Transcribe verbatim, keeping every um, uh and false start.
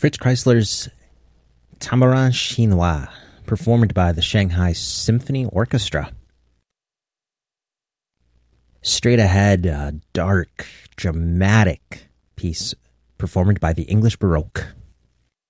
Fritz Kreisler's Tambourin Chinois, performed by the Shanghai Symphony Orchestra. Straight ahead, a dark, dramatic piece performed by the English Baroque.